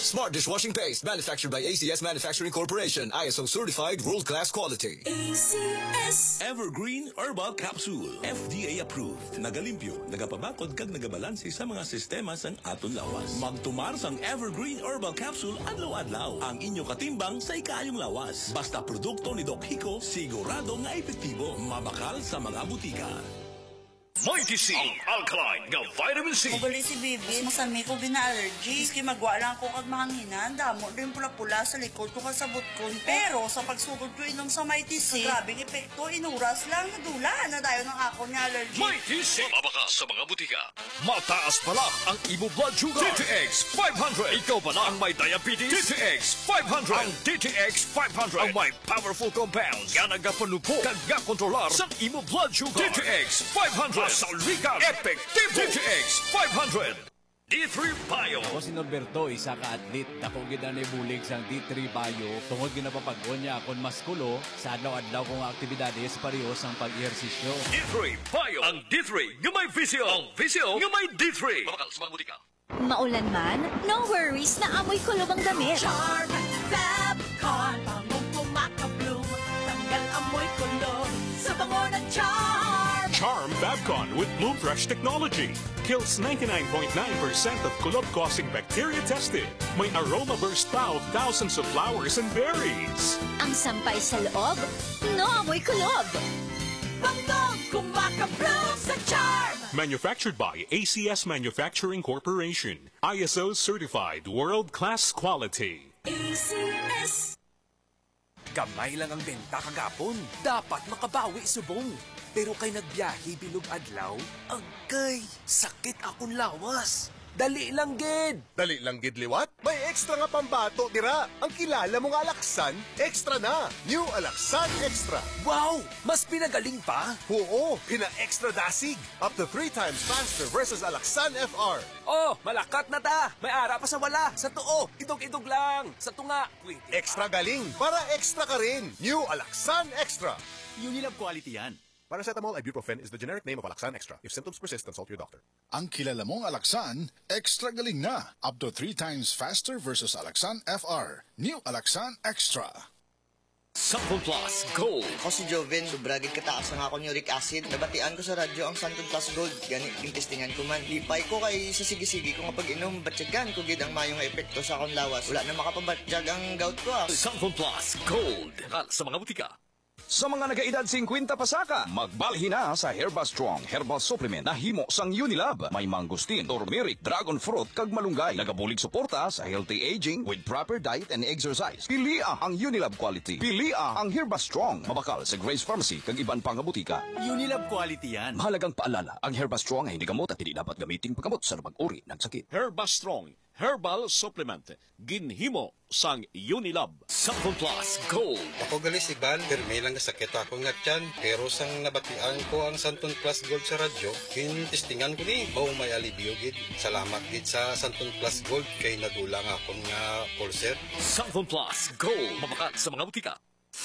Smart dishwashing paste manufactured by ACS Manufacturing Corporation. ISO certified world-class quality. ACS Evergreen Herbal Capsule. FDA approved. Nagalimpyo, nagapabakod kag nagabalanse sa mga sistema sang aton lawas. Magtumar sang Evergreen Herbal Capsule adlaw-adlaw. Ang inyo katimbang sa ikayong lawas. Basta produkto ni Doc Hico, sigurado nga epektibo. Mabakal sa mga butika. Mighty C, ang alkaline nga vitamin C. Magali si Bibi, masami ko bina-allergy. Iski magwa lang ko kag mahanginan. Damo rin pula-pula sa likod ko kasabot ko. Pero sa pagsugod ko inom sa Mighty C, grabing epekto, inuras lang, nadula na tayo ng ako niya allergy. Mighty C, mabaka sa mga butika. Mataas pala ang imo blood sugar. DTX 500. Ikaw pala ang may diabetes. DTX 500. Ang DTX 500 ang may powerful compounds. Nga nagapanupo kag nga kontrolar sa imo blood sugar. DTX 500. Salrigan Effective DTX 500. D3 Bio. Ako si Norberto, isa ka atlet. Dako gid ani bulig sang D3 Bio. Tungod ginapapag-on niya akon maskulo sa adlaw-adlaw kong aktibidades pareho sang pag-ehersisyo. D3 Bio. Ang D3 nga may visyo. Ang visyo nga may D3. Mabakal sa mga butika. Maulan man, no worries na amoy kulob ang damit. Charm Fabcon, pangong pumakabloom. Tanggal amoy kulob sa bango ng Charm. Charm Fabcon with Bloom Fresh technology kills 99.9% of kulob-causing bacteria tested. May aroma burst pa of thousands of flowers and berries. Ang sampay sa loob, no amoy kulob. Bangong kumakabloom sa Charm. Manufactured by ACS Manufacturing Corporation. ISO certified world-class quality. ACS. Gamay lang ang benta kagapon. Dapat makabawi subong. Pero kay nagbiyahe bilog adlaw, agay, sakit akong lawas. Dali lang gid. Dali lang gid liwat? May extra nga pambato dira. Ang kilala mong Alaksan, extra na. New Alaksan Extra. Wow, mas pinagaling pa. Oo, pina-extra dasig. Up to 3 times faster versus Alaksan FR. Oh, malakat na ta. May ara pa sa wala. Sa tuo, idog-idog lang. Sa tunga, pwede. Extra galing, para extra ka rin. New Alaksan Extra. Unilab quality yan. Paracetamol ibuprofen is the generic name of Alaksan Extra. If symptoms persist, consult your doctor. Ang kilala mong Alaksan, extra galing na. Up to 3 times faster versus Alaksan FR. New Alaksan Extra. Santon Plus Gold. Ako si Joven, sobragid kataas ang akong uric acid. Nabatian ko sa radyo ang Santon Plus Gold. Ganit yung testingan ko man. Lipay ko kay sa sige-sige ko nga pag-inom. Batyagan ko gid ang mayong epekto sa akong lawas. Wala na makapabatyag ang gout ko. Santon Plus Gold. Sa mga butika. Sa mga nagaedad 50 pasaka, magbalhin na sa Herba Strong Herbal Supplement na himo sang Unilab. May mangustin, turmeric, dragon fruit, kag malunggay. Nagabulig suporta sa healthy aging with proper diet and exercise. Pilia ang Unilab quality. Pilia ang Herba Strong. Mabakal sa Grace Pharmacy kag iban pang butika. Unilab quality yan. Mahalagang paalala, ang Herba Strong ay hindi gamot at hindi dapat gamitin paggamot sa uri ng sakit. Herba Strong Herbal Supplement. Ginhimo sang Unilab. Santon Plus Gold. Ako gali si Ban, pero lang sakit ako nga tiyan. Pero sang nabatian ko ang Santon Plus Gold sa radyo, kinistingan ko ni, may alibyo gid. Salamat gid sa Santon Plus Gold kay nadulang akong nga pulser. Santon Plus Gold. Mabakat sa mga butika.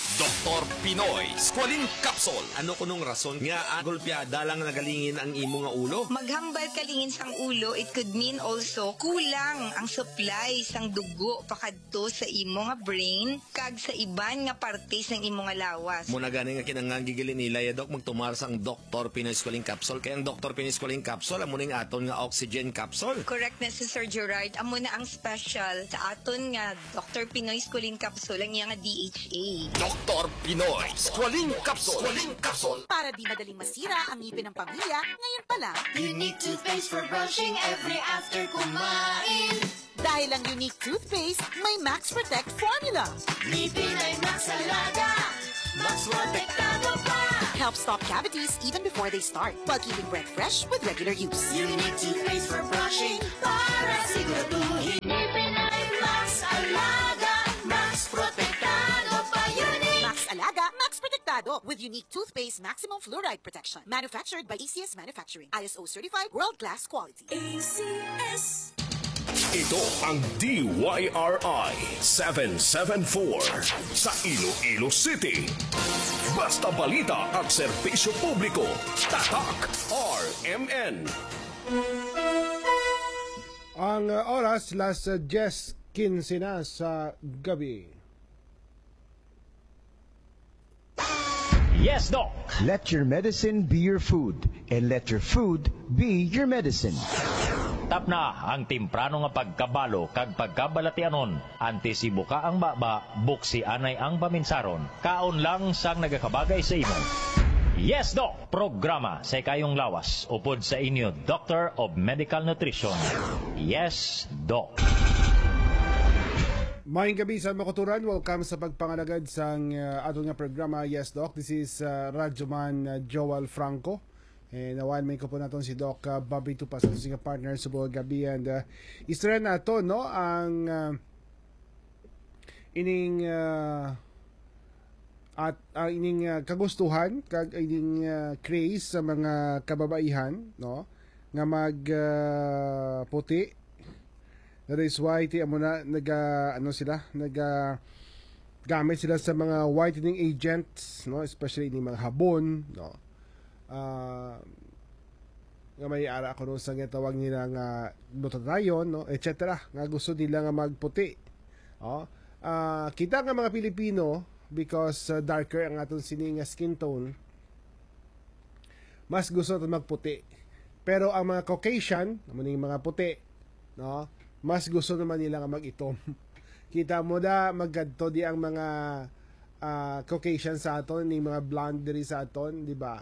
Dr. Pinoy Squalene Capsule. Ano kunong rason nga agulpyada lang nagalingin ang imo nga ulo? Maghambal kalingin sang ulo, it could mean also kulang ang supply sang dugo pakadto sa imo nga brain kag sa iban nga partes ng imo nga lawas. Muna gani nga kinangagigilin nila ya Dok magtumar sang Dr. Pinoy Squalene Capsule. Kaya ang Dr. Pinoy Squalene Capsule amo ning aton nga oxygen capsule. Correct na si Sir Gerard. Amo na ang special sa aton nga Dr. Pinoy Squalene Capsule ang iya nga DHA. Dr. Pinoy Squalene Capsule. Squalene Capsule. Para di madaling masira ang ngipin ng pamilya, ngayon pa lang. Unique toothpaste for brushing every after kumain. Dahil ang unique toothpaste, may Max Protect formula. Ngipin ay Max Alaga. Max Protektado pa. Helps stop cavities even before they start, while keeping breath fresh with regular use. Unique toothpaste for brushing para siguraduhin. Ngipin ay Max Alaga. Max Protektado pa. Max Alaga, Max Protektado with unique toothpaste maximum fluoride protection. Manufactured by ACS Manufacturing. ISO certified world-class quality. ACS. Ito ang DYRI 774 sa Iloilo City. Basta balita at serbisyo publiko. Tatak RMN. Ang oras, las 10 15 na sa gabi. Yes, Doc. Let your medicine be your food, and let your food be your medicine. Tap na ang timprano nga pagkabalo kag pagkabalatianon. Antisibo ka ang baba, buksi anay ang paminsaron. Kaon lang sang nagakabagay sa imo. Yes, Doc. Programa sa kayong lawas. Upod sa inyo, Doctor of Medical Nutrition. Yes, Doc. Maayong gabi sa mga kuturan. Welcome sa pagpangalagad sa atong nga programa Yes Doc. This is Radyoman Joel Franco. And nawaan may ko po natin si Doc Bobby Tupas sa nga partner sa buong gabi. And istorya na ito, no? Ang ining kagustuhan kag ining craze sa mga kababaihan, no? Nga magputi. That is why gamit sila sa mga whitening agents, no, especially ni mga habon, no. Nga may ara ako no sa tawag nila nga glutathione, no, etc. Nga gusto nila nga magputi. Kita nga mga Pilipino because darker ang aton sining skin tone, mas gusto natin magputi. Pero ang mga Caucasian, yung mga puti, no, mas gusto naman nila nga mag-itom. Kita mo da maggadto di ang mga Caucasian sa aton, ni mga blonde diri sa aton, di ba?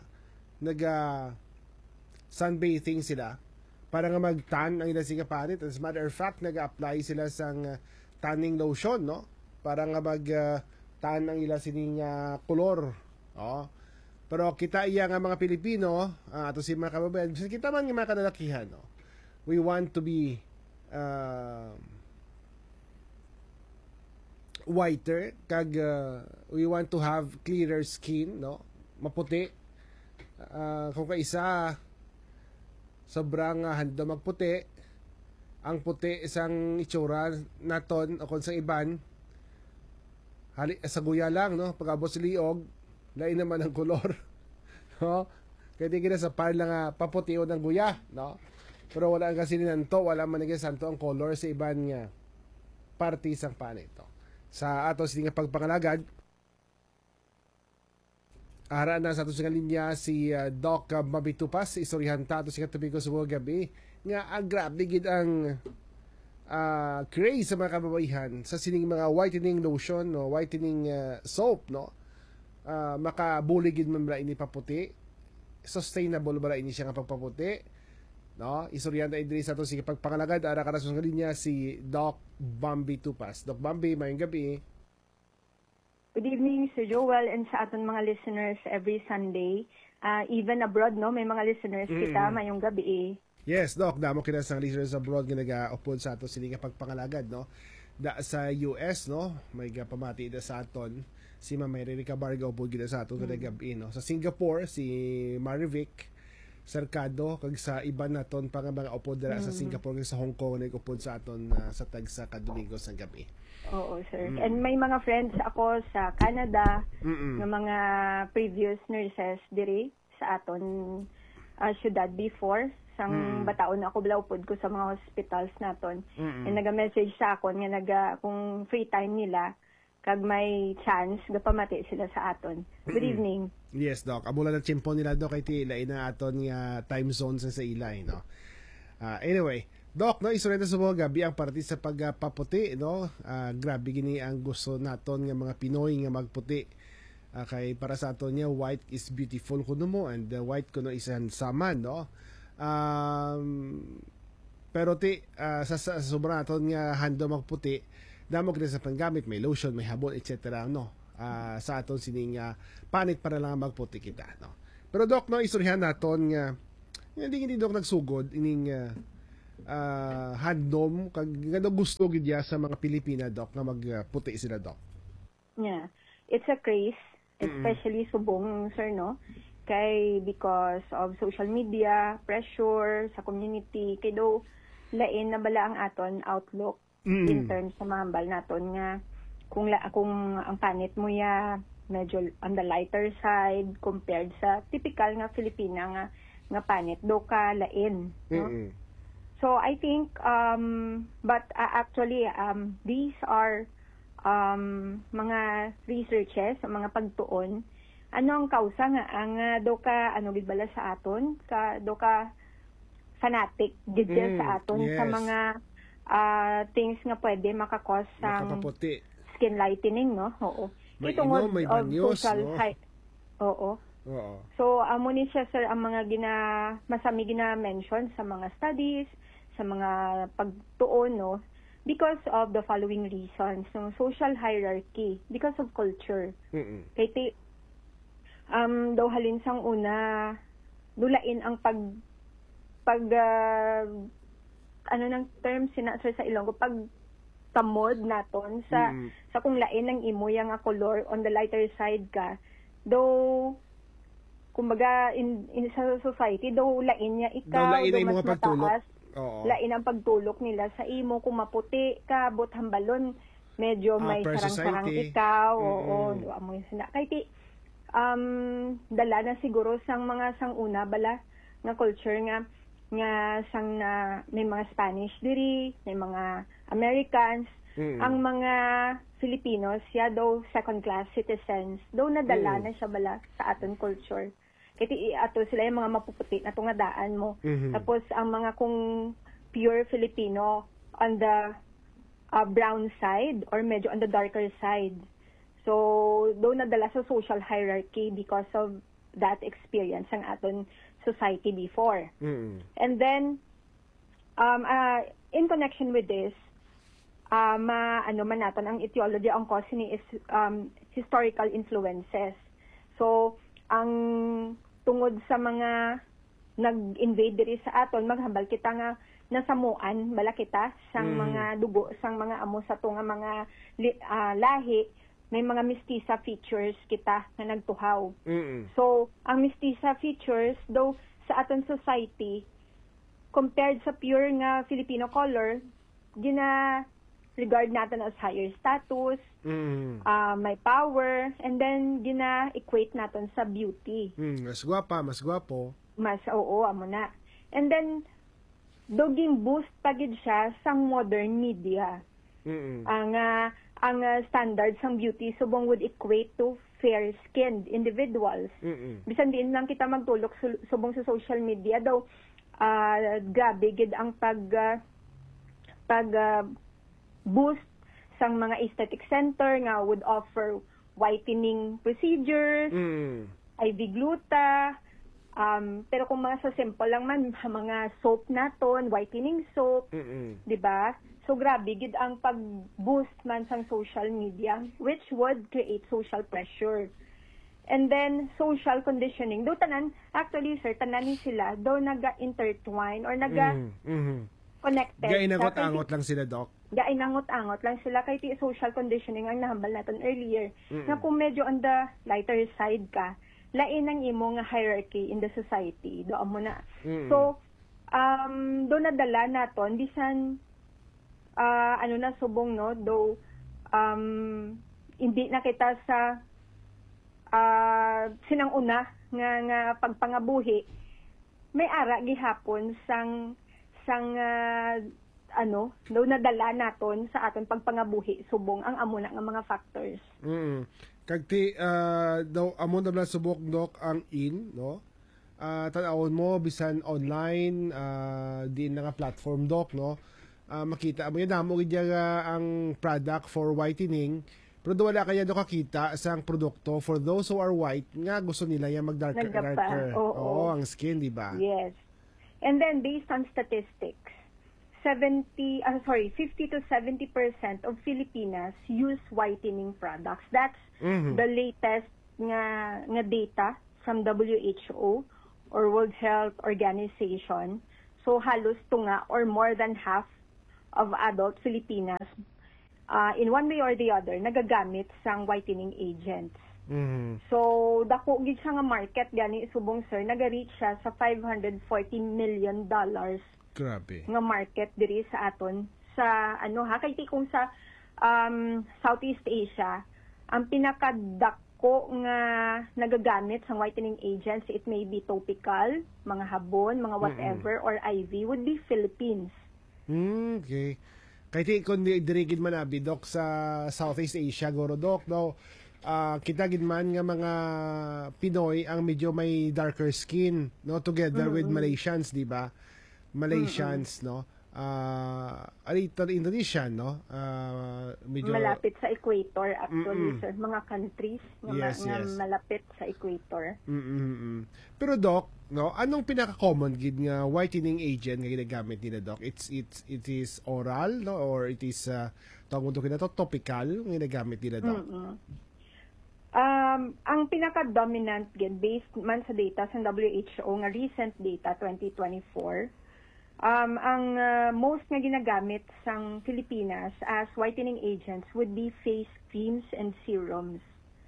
Sunbathing sila para nga mag-tan ang ilang singapanit. As a matter of fact, nag-apply sila sang tanning lotion, no? Para nga mag-tan ang ilang sining kolor. Pero kita iya nga mga Pilipino, ato si mga kababayan, kita man nga mga kanalakihan, no? We want to be whiter, kag we want to have clearer skin, no, maputi. Kung kaisa sobrang handa magputi, ang puti isang itsura naton o kung sa iban sa guya lang, no, pag-abot sa liog lain naman ang kolor, no, kaya di kita sa par lang paputi o ng guya, no. Pero wala ang kasi ninanto, wala man santo ang color sa iban nga parte sang panito. Sa ato sining pagpangalagad, ara na sa ato sing linya si Doc Bobby Tupas, istoryahan ta ato sing tubig ko sa buong gabi nga grabe gid ang craze sa mga kababaihan sa sining mga whitening lotion, no, whitening soap, no. Makabuli gid man bala ini paputi, sustainable bala ini siya nga pagpaputi, no. Istoryahan ta idri sa ato sing pagpangalagad, ara ka sa linya si Doc Bobby Tupas. Doc Bobby, mayong gabi. Good evening, Sir Joel, and sa aton mga listeners every Sunday. Even abroad, no, may mga listeners kita, mayong gabi. Yes, Doc, damo kita sa listeners abroad nga nag-upload sa ato sining pagpangalagad, no. Sa US, no, may pamati da sa aton si Ma'am Erica Barga upod kita sa aton gabi, no. Sa Singapore, si Marivic Sercado, kag sa iban naton pa nga mga upod dira sa Singapore, kag sa Hong Kong nag-upod sa aton sa tag sa kadomingo sa gabi. Oo, sir. And may mga friends ako sa Canada ng mga previous nurses diri sa aton syudad before. Sang bataon ako blaupod ko sa mga hospitals naton. And naga-message sa akon nga kung free time nila kag may chance gapamati sila sa aton. Good evening. Yes, Doc. Amula na tiyempo nila, Doc, kay tilay na aton nga time zones sa ilay, no. Anyway, Doc, no, isurenta sa mga gabi ang parte sa pagpaputi, no. Grabe gini ang gusto naton nga mga Pinoy nga magputi. Kay para sa aton niya, white is beautiful kuno mo, and white kuno is handsome, no. Pero sa sobrang naton nga hando magputi, damo kita sa panggamit, may lotion, may habon, etc., no. Sa aton sining panit para lang magputi kita, no. Pero Doc, no, istoryahan naton nga hindi Doc nagsugod ining handom kag ngano gusto gid sa mga Pilipina, Doc, nga magputi sila, Doc. Yeah, it's a craze, especially subong, sir, no. Kay because of social media, pressure sa community, kay do lain na bala ang aton outlook in terms sa mahambal naton nga kung ang panit mo ya medyo on the lighter side compared sa typical nga Filipina nga panit do ka lain, no? So I think, but actually, these are mga researches, mga pagtuon. Ano ang kausa nga ang do ka ano gid bala sa aton do ka fanatic gid sa aton sa mga things nga pwede makakos sang skin lightening, no? Oo. May inom, may banyos, no? Oo. So, amo ni siya, sir, ang mga masami gina-mention sa mga studies, sa mga pagtuon, no? Because of the following reasons. So, social hierarchy, because of culture. Kaya daw halin sang una, dulain ang ano ng term sir sa Ilonggo, tamod naton sa kung lain ng imo yang color on the lighter side ka, though kumbaga in sa society though lain niya ikaw lain mas mataas, lain ang pagtulok nila sa imo kung maputi ka but hambalon medyo may sarang-sarang ikaw do amoy sina kay dala na siguro sang mga sanguna bala nga culture nga sang may mga Spanish diri, may mga Americans, ang mga Filipinos siya daw second class citizens, daw nadala na siya bala sa aton culture. Kaya ato sila yung mga mapuputi na tungadaan mo. Tapos ang mga kung pure Filipino on the brown side or medyo on the darker side. So daw nadala sa social hierarchy because of that experience ang aton society before. And then in connection with this, ano man natin ang etiology ang cause ni is historical influences. So ang tungod sa mga nag-invade diri sa aton, maghambal kita nga nasamuan bala kita sang mga dugo sang mga amo sa tunga mga lahi, may mga mestiza features kita na nagtuhaw. So ang mestiza features daw sa aton society compared sa pure nga Filipino color, regard natin as higher status, may power, and then gina-equate natin sa beauty. Mas gwapa, mas gwapo. Amo na. And then, doging boost pagid siya sang modern media. Ang standard sang beauty subong would equate to fair-skinned individuals. Bisan din lang kita magtulok subong sa social media daw, grabe gid ang boost sang mga aesthetic center nga would offer whitening procedures, IV gluta, pero kung mga sa simple lang man, mga soap naton, whitening soap, di ba? So grabe gid ang pag-boost man sang social media which would create social pressure. And then social conditioning. Do tanan, actually sir, tanan ni sila do naga-intertwine or connected. Gainangot-angot lang sila, Doc. Gainangot-angot lang sila kay social conditioning ang nahambal natin earlier. Na kung medyo on the lighter side ka, lain ang imo nga hierarchy in the society. Doon mo na. So, doon nadala naton bisan subong no, do hindi na kita sa sinang una nga pagpangabuhi. May ara gihapon sang daw nadala naton sa aton pagpangabuhi subong ang amo na nga mga factors. Kagti daw amo na subok, Doc, ang no? Tanawon mo bisan online din nga platform, Doc, no? Makita mo yan damo gid ang product for whitening, pero wala kaya do kakita sa produkto for those who are white nga gusto nila yung mag-darker. Ang skin, di ba? Yes. And then based on statistics, 50 to 70% of Filipinas use whitening products. That's the latest nga data from WHO or World Health Organization. So halos tunga or more than half of adult Filipinas in one way or the other nagagamit sang whitening agents. So dako gid siya nga market gani subong sir, naga-reach siya sa $540 million. Grabe. Nga market diri sa aton sa kay kung sa Southeast Asia ang ko nga nagagamit sa whitening agents, it may be topical, mga habon, mga whatever, or IV, would be Philippines. Okay. Kahit kung dirigid man abi, Dok, sa Southeast Asia, goro, Dok, no? Kita gid man nga mga Pinoy ang medyo may darker skin, no, together with Malaysians, di ba? Malaysians, no? Indonesian, no? Medyo malapit sa equator actually, sir. Mga countries nga malapit sa equator. Pero Doc, no, anong pinaka-common gid nga whitening agent nga ginagamit nila, Doc? It is oral, no, or it is tawag mo to topical nga ginagamit nila, Doc? Ang pinaka-dominant gid based man sa data sa WHO nga recent data 2024, ang most nga ginagamit sang Pilipinas as whitening agents would be face creams and serums.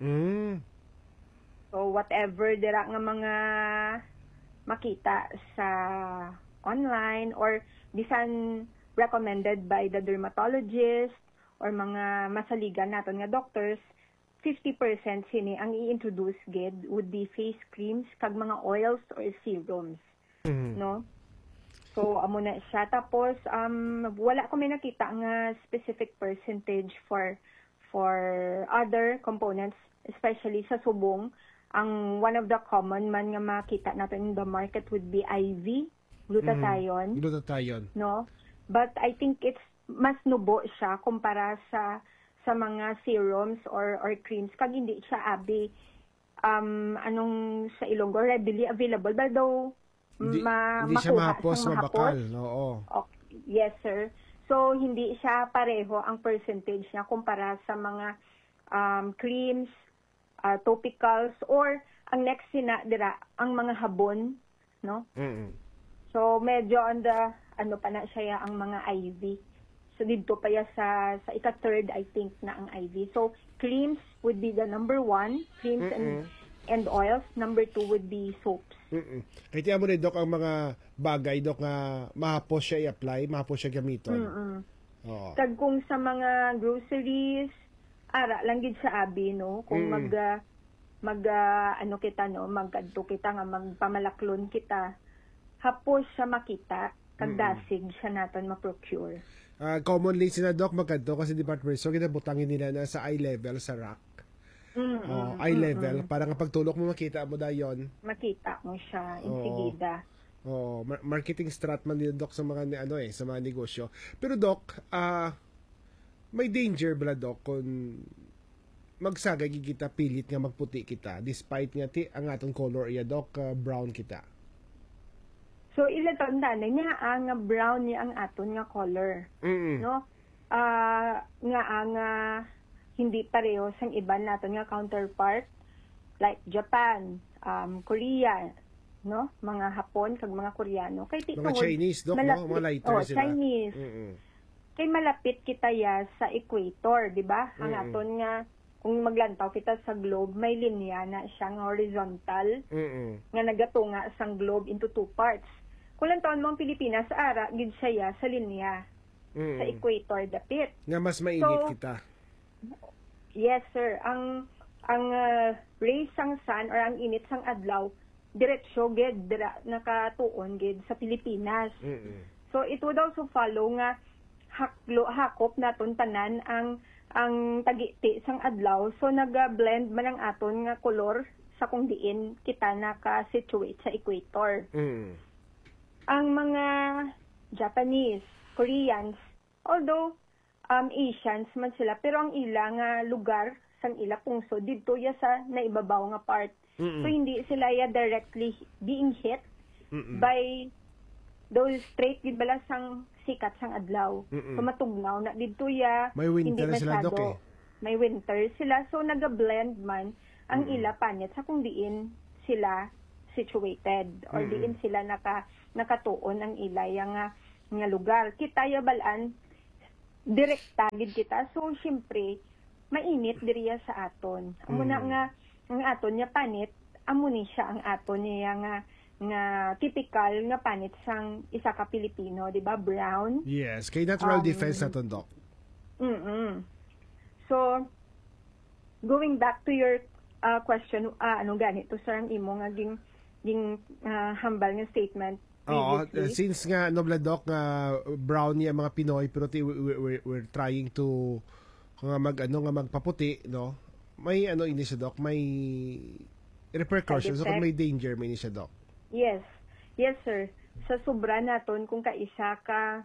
So whatever dira nga mga makita sa online or bisan recommended by the dermatologist or mga masaligan naton nga doctors, 50% sini ang i-introduce gid would be face creams kag mga oils or serums. No? So, amo na siya. Tapos, wala ko may nakita nga specific percentage for other components, especially sa subong. Ang one of the common man nga makita natin in the market would be IV, glutathione. Glutathione. No? But I think it's mas nubo siya kumpara sa mga serums or creams. Kag hindi siya abi anong sa Ilonggo readily available. Although, hindi siya mahapos, mabakal. Oo. Okay. Yes, sir. So, hindi siya pareho ang percentage niya kumpara sa mga creams, topicals, or ang next dira, ang mga habon, no? So, medyo on the, pa na siya ang mga IV. So, dito pa ya sa ika-third, I think, na ang IV. So, creams would be the number 1, creams and oils. Number 2 would be soaps. Kaya mo rin, Dok, ang mga bagay, Dok, nga mahapos siya i-apply, mahapos siya gamiton. Kag kung sa mga groceries, ara lang gid sa abi, no? Kung magkadto kita nga magpamalaklon kita, hapos siya makita, kag dasig siya naton ma-procure. Commonly sila, Dok, magkadto kasi department store, kinabutangin nila na sa eye level, sa rack. Eye level, para nga pagtulok mo makita mo dayon. Makita mo siya insigida. Marketing strat man nila, Dok, sa mga sa mga negosyo. Pero Dok, may danger bala, Dok, kung magsagay kita pilit nga magputi kita despite nga ang atong color iya, Dok, brown kita. So ilatandaan niya ang brown niya ang aton nga color. No? Nga ang hindi pareho sa iban naton nga counterpart like Japan, Korea, no? Mga Hapon kag mga Koreano. Kay mga Chinese, Dok, no? Mga lighter sila. Chinese. Kay malapit kita ya sa equator, di ba? Ang aton nga kung maglantaw kita sa globe, may linya na siyang horizontal nga nagatunga sang globe into 2 parts. Kung lantaon mo ang Pilipinas, ara gid siya sa linya sa equator dapit. Nga mas mainit kita. Yes, sir. Ang rays sang sun or ang init sang adlaw diretsyo gid nakatuon gid sa Pilipinas. So it would also follow nga hakop naton tanan ang tagiti sang adlaw. So naga-blend man ang aton nga kolor sa kung diin kita naka-situate sa equator. Ang mga Japanese, Koreans, although Asians man sila, pero ang ila nga lugar sang ila pungso didto ya sa naibabaw nga part. So hindi sila ya directly being hit by those straight gid bala sang sikat sang adlaw. So matugnaw na didto ya may winter hindi sila, Dok, may winter sila, so naga-blend man ang ila panit sa kung diin sila situated or diin sila nakatuon ang ila nga lugar. Kita ya balaan direkta gid kita, so syempre mainit diriya sa aton. Amo na nga ang aton nya panit, amo ni siya ang aton niya nga typical nga panit sang isa ka Pilipino, di ba? Brown. Yes, kay natural defense naton, Doc. So going back to your question, ano ganito sir ang imo nga ging hambal nga statement Oo, previously. since nga Doc nga brownie ang mga Pinoy pero we're trying to nga magpaputi, no? May ini siya Doc, may repercussions, so kung may danger may ini siya Doc. Yes. Yes sir. Sa sobra naton kung kaisa ka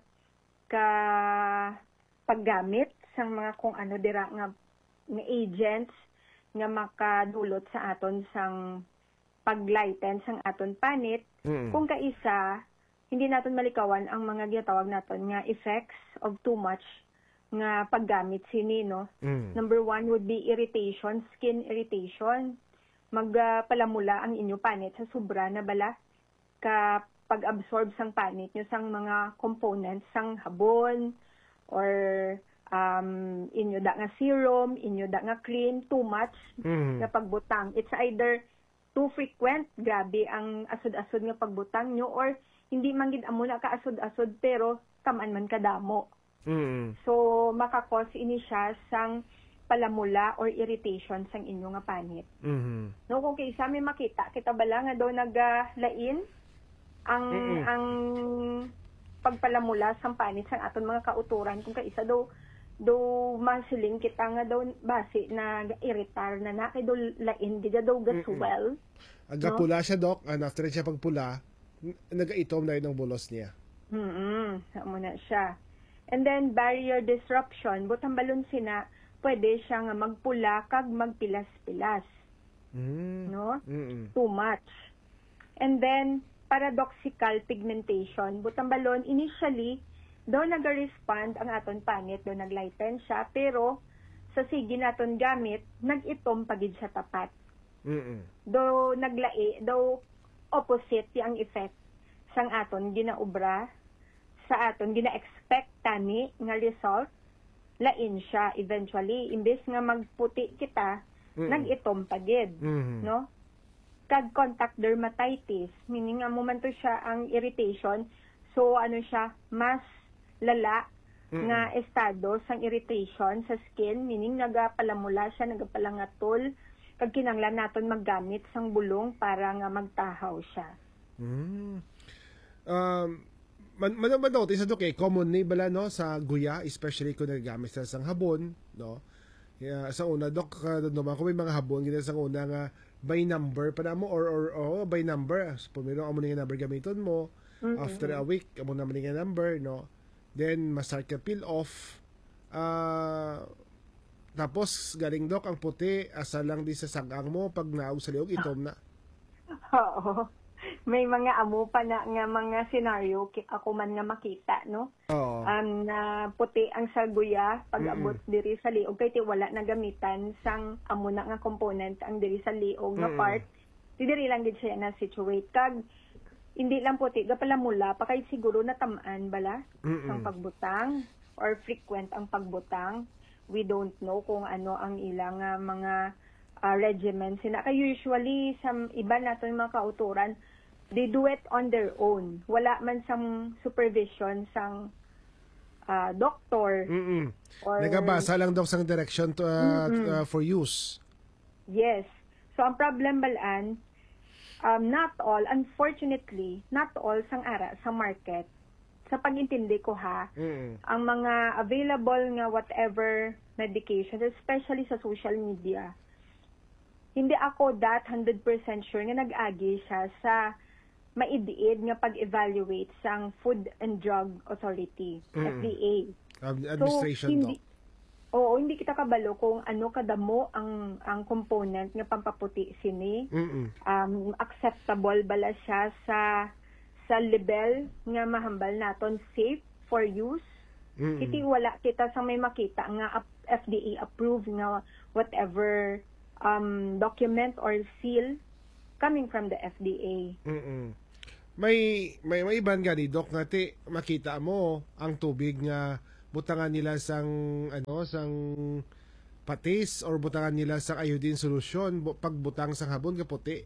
paggamit sang mga kung ano dira nga agents nga makadulot sa aton sang paglighten sang aton panit. Kung kaisa hindi naton malikawan ang mga gitawag naton nga effects of too much nga paggamit sini, no. Number 1 would be irritation, skin irritation. Magpalamula ang inyo panit sa sobra na bala ka pag-absorb sang panit nyo sang mga components sang habon or inyo da nga serum, inyo da nga cream, too much nga pagbutang. It's either too frequent, grabe ang asod-asod nga pagbutang nyo, or hindi man gid amo na ka asod-asod pero taman man kadamo. So makakos ini siya sang palamula or irritation sang inyo nga panit. No, kung kaysa may makita kita bala nga daw naglain ang pagpalamula sang panit sang aton mga kauturan, kung kaisa daw masiling kita nga daw basi na irritar na kay daw lain di daw gaswell. Agapula siya Doc, after siya pagpula nagaitom na yun ang bulos niya. Amo na siya. And then barrier disruption, butang balon sina pwede siya nga magpula kag magpilas-pilas. No? Too much. And then paradoxical pigmentation, butang balon initially daw nag-respond ang aton panit, daw naglighten siya, pero sa sige naton gamit nag-itom pagid siya tapat. Daw naglai, daw opposite yang effect sang aton ginaubra sa aton gina-expect tani nga result, lain siya eventually. Imbes nga magputi kita, nag-itom pagid, no? Kag contact dermatitis, meaning nga mo man to siya ang irritation, so ano siya, mas lala nga estado sang irritation sa skin, meaning nagapalamula siya, nagapalangatol, kag kinanglan naton maggamit sang bulong para nga magtahaw siya. Manotice na to common ni bala, no, sa guya, especially kung nagagamit sa sang habon, no. Sa una Doc, naman kung may mga habon gina sa una nga by number pa na mo or by number, pumiro amo nga number gamiton mo, after a week amo naman nga number, no. Then masart ka peel off, tapos galing Doc ang puti asa lang di sa sagang mo pag naog sa liog itom na. Oo. May mga amo pa na nga mga scenario ako man nga makita, no? Na puti ang saguya pag abot diri sa liog kay ti wala na gamitan sang amo na nga component ang diri sa liog nga part. Diri lang gid siya na situate kag hindi lang puti gapalamula pa kay siguro natamaan bala sang pagbutang or frequent ang pagbutang. We don't know kung ano ang ilang mga regimen sina kay usually sa iba nato mga kauturan, they do it on their own. Wala man sang supervision sang doctor. Or nagabasa lang Doc sang direction to for use. Yes. So ang problem balaan, not all, unfortunately, not all sang ara sa market. Sa pag-intindi ko ang mga available nga whatever medications, especially sa social media, hindi ako 100% sure nga nag-agi siya sa maidiid nga pag-evaluate sang Food and Drug Authority, FDA. Administration, so, hindi kita kabalo kung ano kadamo ang component nga pampaputi sini. Acceptable bala siya sa level nga mahambal naton safe for use. Iti wala kita sa may makita nga FDA approved nga whatever document or seal coming from the FDA. May iban gani Doc nga ti makita mo ang tubig nga butangan nila sang patis or butangan nila sang iodine solution pagbutang sang habon ka puti.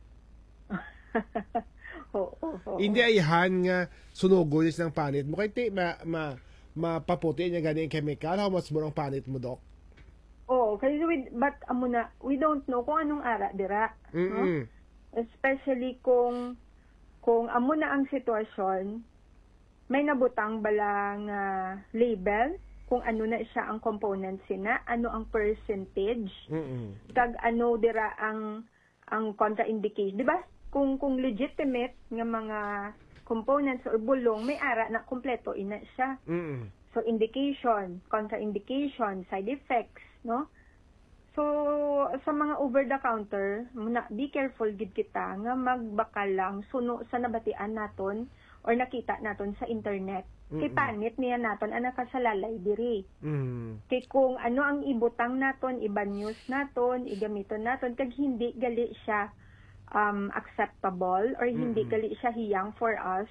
Hindi ayahan nga sunugo nis ng panit mo kay ti mapaputi niya gani ang chemical. How much mo ang panit mo Doc? Oo, kasi but amo na, we don't know kung anong ara dira. No? Especially kung amo na ang sitwasyon, may nabutang balang label kung ano na siya ang components sina, ano ang percentage, kag ano dira ang contraindication, di ba? Kung legitimate nga mga components or bulong, may ara na kompleto ina siya. So indication, contraindication, side effects, no? So sa mga over the counter, muna be careful gid kita nga magbakal lang suno sa nabatian naton or nakita naton sa internet. Kay panit niya naton ang nakasalalay diri. Kay kung ano ang ibutang naton, iban news naton, igamiton naton kag hindi gali siya acceptable or hindi gali siya hiyang for us.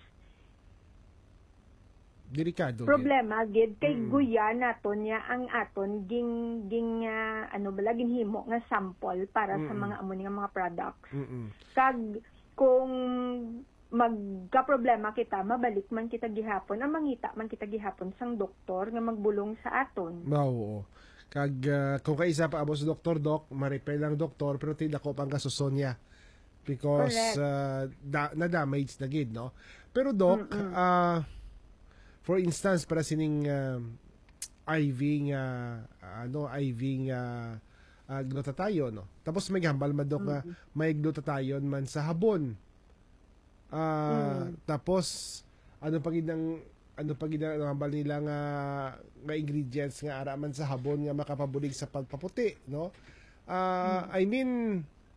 Delikado. Problema gid kay guya naton niya ang aton ging ginhimo nga sample para sa mga amo nga mga products. Kag kung magka-problema kita, mabalik man kita gihapon, ang mangita man kita gihapon sang doktor nga magbulong sa aton. Oo. Kag kung kaisa pa abo sa doktor, Doc, ma-repair lang doktor, pero tidak ko pang kasuson niya. Because na-damage na gid, no? Pero Doc, for instance, para sining IV glutathione, no? Tapos may hambal man, Doc, may glutathione man sa habon. Tapos ano pag hambal nila nga ingredients nga ara man sa habon nga makapabulig sa pagpaputi, no? I mean,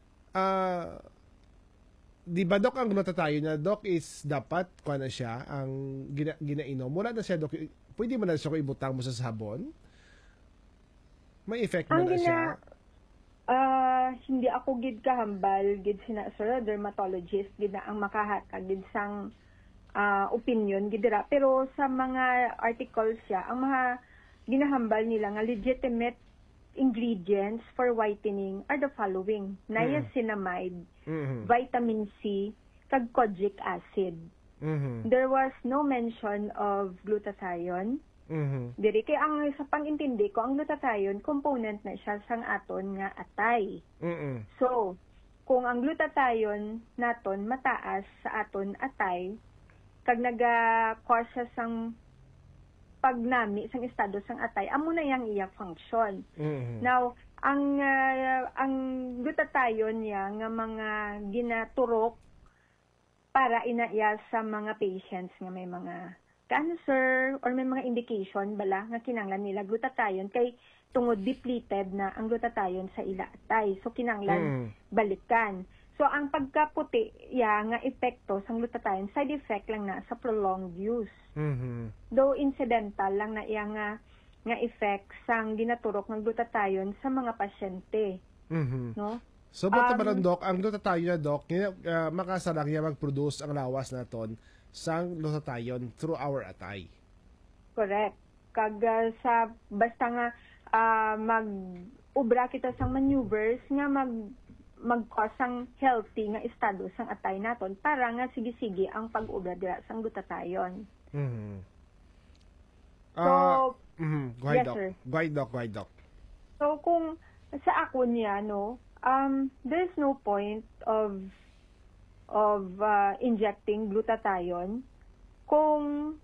di ba, Doc, ang glutathione na, Doc, is dapat kuha na siya ang ginainom. Mula na siya, Doc, pwede mo na siya kung ibutang mo sa sabon? May effect mo na siya? Hindi ako gid kahambal gid sina sir dermatologist gid na ang makahatag gid sang opinion gid dira, pero sa mga articles siya ang mga ginahambal nila nga legitimate ingredients for whitening are the following: niacinamide, vitamin C, kag kojic acid. There was no mention of glutathione. Diri kay ang sa pangintindi ko, ang glutathione component na siya sang aton nga atay. So, kung ang glutathione naton mataas sa aton atay, kag naga-cause siya sang pagnami sang estado sang atay, amo na yang iya function. Now, ang glutathione niya nga mga ginaturok para inaiya sa mga patients nga may mga cancer or may mga indication bala nga kinanglan nila glutathione kay tungod depleted na ang glutathione sa ila atay. So kinanglan balikan. So ang pagkaputi nga epekto sang glutathione, side effect lang na sa prolonged use. Though incidental lang na iya nga effect sang ginaturok ng glutathione sa mga pasyente. No? So buta ba Doc, ang glutathione na, Doc, makasalang niya mag-produce ang lawas naton sang glutathione through our atay. Correct. Kag sa basta nga mag-ubra kita sang maneuvers nga mag-cause sang healthy nga estado sang atay naton para nga sige-sige ang pag-ubra dira sang glutathione. So, Go ahead, Doc. So kung sa ako niya, no, there's no point of injecting glutathione kung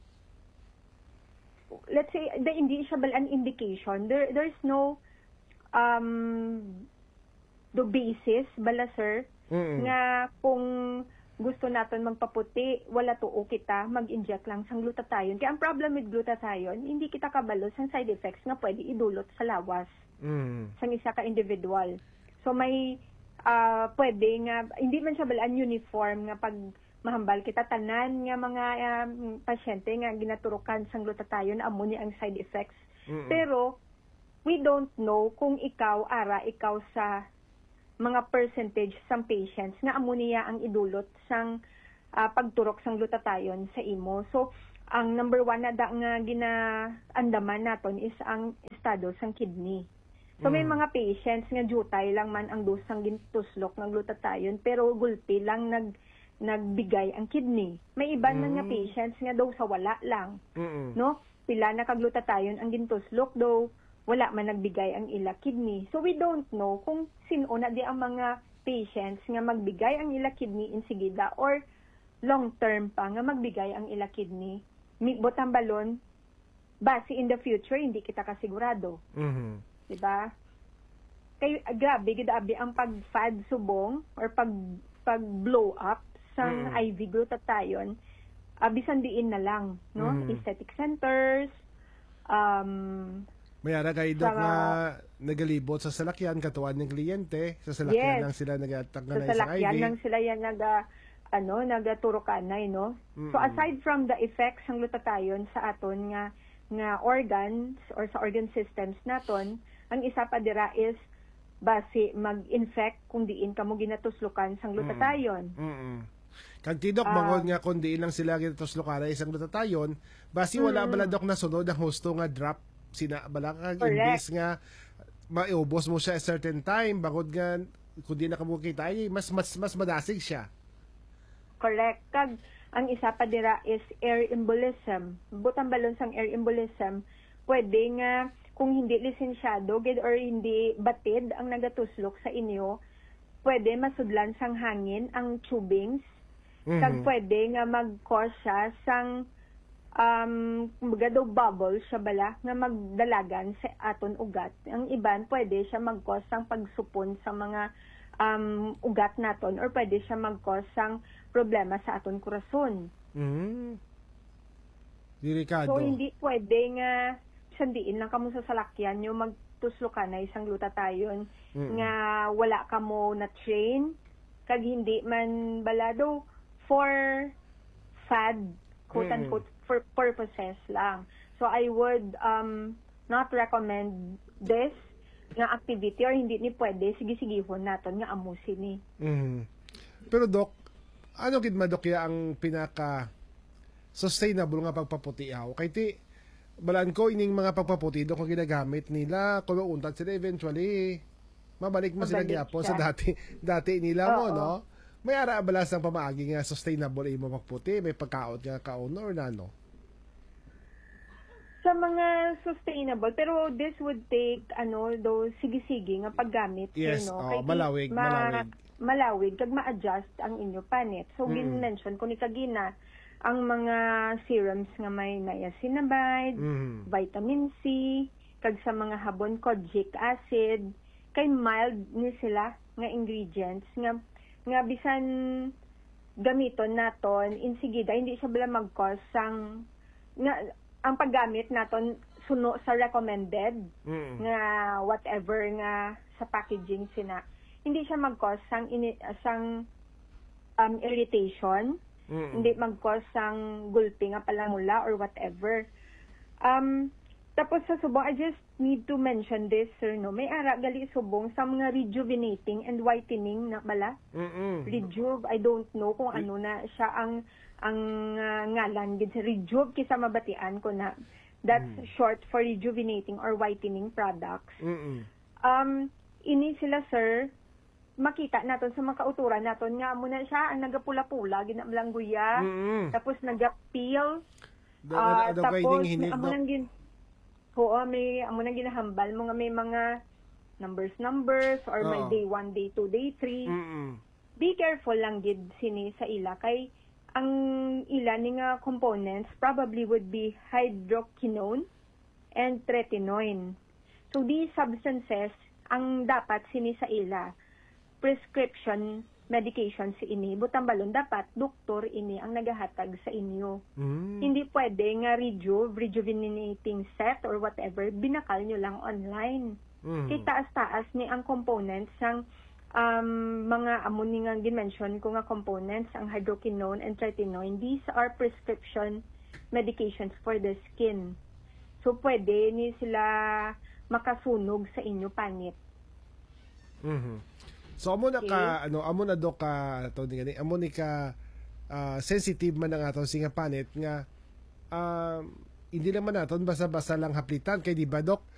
let's say hindi siya an indication, there's no the basis bala sir nga kung gusto natin magpaputi, wala tuo kita mag-inject lang sang glutathione. Kaya ang problem with glutathione, hindi kita kabalo sang side effects nga pwede idulot sa lawas sang isa ka individual. So may pwede nga, hindi man siya balaan uniform nga pag mahambal kita tanan nga mga pasyente nga ginaturukan sang glutathione amo ni ang side effects. Pero we don't know kung ikaw sa mga percentage sang patients nga amo niya ang idulot sang pagturok sang glutathione sa imo. So ang number one na nga ginaandaman naton is ang estado sang kidney. So may mga patients nga jutay lang man ang dosang gintuslok ng glutathione pero gulpi lang nagbigay ang kidney. May iba na nga patients nga daw sa wala lang. No? Pila na ka glutathione ang gintuslok daw wala man nagbigay ang ila kidney. So we don't know kung sino na di ang mga patients nga magbigay ang ila kidney insigida or long term pa nga magbigay ang ila kidney. Butang balon, base in the future, hindi kita kasigurado. Diba? Kaya grabe, gidabi ang pag-fad subong or pag-blow up sa IV glutathione, bisan diin na lang, no? Aesthetic centers, mayara kay Doc na nagalibot sa salakyan, katuan ng kliyente, sa salakyan lang sila nagatanganay sa IV. Sa salakyan lang sila yan nagaturukanay, no? So aside from the effects ng glutathione sa aton nga organs or sa organ systems naton, ang isa pa dira is base mag-infect kung diin kamo ginatuslukan sang glutathione. Kag tidok bangod nga kung diin lang sila ginatuslukan isang glutathione, base wala bala Dok na sunod ang husto nga drop sina bala kag imbis nga maiubos mo siya a certain time bangod nga kung di na kamo kita mas madasig siya. Correct. Kag ang isa pa dira is air embolism. Butang balon sang air embolism, pwede nga kung hindi lisensyado or hindi batid ang nagatuslok sa inyo, pwede masudlan sang hangin ang tubings. Kag pwede nga mag-cause siya sang bubble siya bala nga magdalagan sa aton ugat. Ang iban pwede siya mag-cause sang pagsupon sa mga ugat naton or pwede siya mag-cause sang problema sa aton kurason. Delikado. So hindi pwede nga sandiin lang kamo sa salakyan yung magtuslo ka na isang glutathione nga wala kamo na train kag hindi man balado for fad quote unquote for purposes lang. So I would not recommend this nga activity or hindi ni pwede sige-sigihon naton nga amusin ni. Pero Doc, ano gid madokya ang pinaka sustainable nga pagpaputiaw kay ti balaan ko ining mga pagpaputi do kung ginagamit nila kuno untat sila eventually mabalik mo sila gyapon sa dati nila mo no may ara balas ang pamaagi nga sustainable imo magputi may pagkaot nga kaon or nano sa mga sustainable pero this would take do sige-sige nga paggamit kay malawig kag ma-adjust ang inyo panit so gin-mention ko ni kagina ang mga serums nga may niacinamide, vitamin C, kag sa mga habon kojic acid, kay mild ni sila nga ingredients nga bisan gamiton naton insigida hindi siya bala mag-cause sang nga ang paggamit naton suno sa recommended nga whatever nga sa packaging sina hindi siya mag-cause sang irritation. Hindi mag-cause sang gulpi nga palamula or whatever. Tapos sa subong, I just need to mention this, sir, no? May ara gali subong sa mga rejuvenating and whitening na bala. Rejuve, I don't know kung ano na siya ang ngalan. Rejuve, kisa mabatian ko na. That's short for rejuvenating or whitening products. Ini sila, sir, makita naton sa mga kauturan naton nga muna siya ang nagapula-pula ginamlang guya tapos nagapil tapos may amo nang ginahambal mo nga may mga numbers or may day 1, day 2, day 3 be careful lang gid sini sa ila kay ang ila ni nga components probably would be hydroquinone and tretinoin so these substances ang dapat sini sa ila prescription medication si ini butang balon dapat doktor ini ang nagahatag sa inyo. Hindi pwede nga rejuvenating set or whatever binakal nyo lang online. Kay taas-taas ni ang components ng mga amo ni nga dimension ko nga components ang hydroquinone and tretinoin. These are prescription medications for the skin. So pwede ni sila makasunog sa inyo panit. So amo na ka amo na do ka to ni amo ni ka sensitive man ang aton singa panit nga hindi naman naton basta-basta lang haplitan kay di ba Dok